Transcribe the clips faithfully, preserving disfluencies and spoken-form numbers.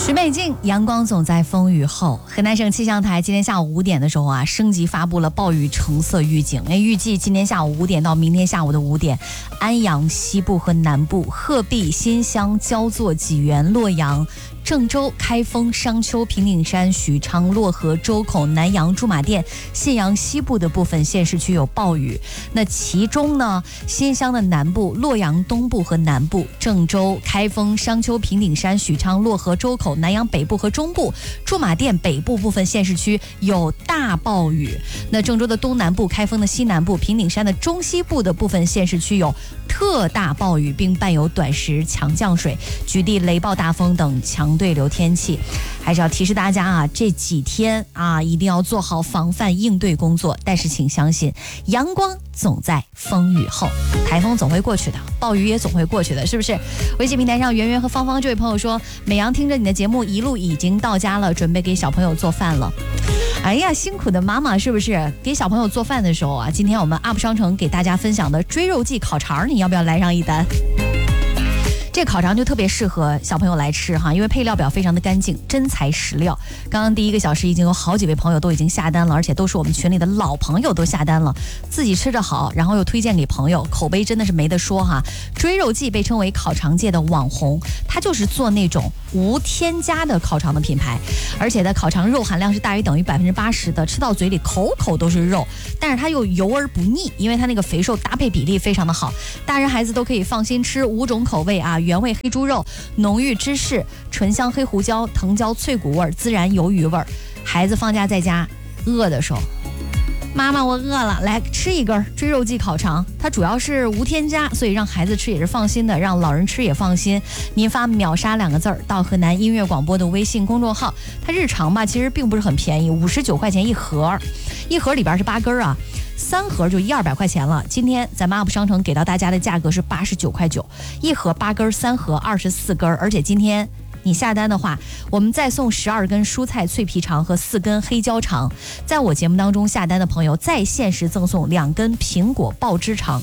徐美静，阳光总在风雨后。河南省气象台今天下午五点的时候啊，升级发布了暴雨橙色预警。预计今天下午五点到明天下午的五点，安阳西部和南部、鹤壁、新乡、焦作、济源、洛阳、郑州、开封、商丘、平顶山、许昌、漯河、周口、南阳、驻马店、信阳西部的部分县市区有暴雨。那其中呢，新乡的南部、洛阳东部和南部、郑州、开封、商丘、平顶山、许昌、漯河、周口、南阳北部和中部、驻马店北部部分县市区有大暴雨。那郑州的东南部、开封的西南部、平顶山的中西部的部分县市区有特大暴雨，并伴有短时强降水、局地雷暴大风等强对流天气。还是要提示大家啊，这几天啊一定要做好防范应对工作。但是请相信，阳光总在风雨后，台风总会过去的，暴雨也总会过去的，是不是？微信平台上圆圆和芳芳这位朋友说，美阳听着你的节目一路已经到家了，准备给小朋友做饭了。哎呀，辛苦的妈妈是不是？给小朋友做饭的时候啊，今天我们 U P 商城给大家分享的追肉季烤肠，你要不要来上一单？这烤肠就特别适合小朋友来吃哈，因为配料表非常的干净，真材实料。刚刚第一个小时已经有好几位朋友都已经下单了，而且都是我们群里的老朋友都下单了，自己吃着好，然后又推荐给朋友，口碑真的是没得说哈。追肉季被称为烤肠界的网红，它就是做那种无添加的烤肠的品牌，而且的烤肠肉含量是大于等于百分之八十的，吃到嘴里口口都是肉，但是它又油而不腻，因为它那个肥瘦搭配比例非常的好，大人孩子都可以放心吃。五种口味啊，原味黑猪肉、浓郁芝士、醇香黑胡椒、藤椒脆骨味、孜然鱿鱼味。孩子放假在家饿的时候，妈妈我饿了，来吃一根追肉季烤肠。它主要是无添加，所以让孩子吃也是放心的，让老人吃也放心。您发秒杀两个字儿到河南音乐广播的微信公众号，它日常吧其实并不是很便宜，五十九块钱一盒，一盒里边是八根啊，三盒就一二百块钱了。今天咱们 U P 商城给到大家的价格是八十九块九，一盒八根，三盒二十四根，而且今天你下单的话，我们再送十二根蔬菜脆皮肠和四根黑椒肠。在我节目当中下单的朋友，再限时赠送两根苹果爆汁肠，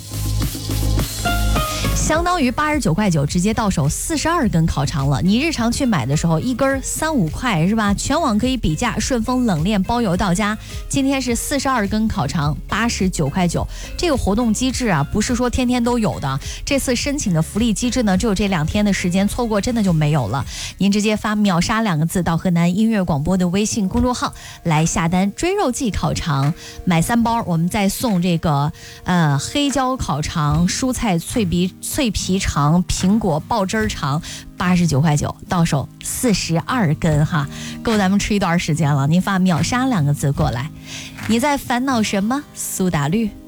相当于八十九块九，直接到手四十二根烤肠了。你日常去买的时候，一根三五块是吧？全网可以比价，顺丰冷链包邮到家。今天是四十二根烤肠，八十九块九。这个活动机制啊，不是说天天都有的。这次申请的福利机制呢，只有这两天的时间，错过真的就没有了。您直接发秒杀两个字到河南音乐广播的微信公众号来下单追肉季烤肠，买三包，我们再送这个呃黑椒烤肠、蔬菜脆皮脆皮肠、苹果爆汁肠，八十九块九，到手四十二根哈，够咱们吃一段时间了。您发秒杀两个字过来。你在烦恼什么？苏打绿。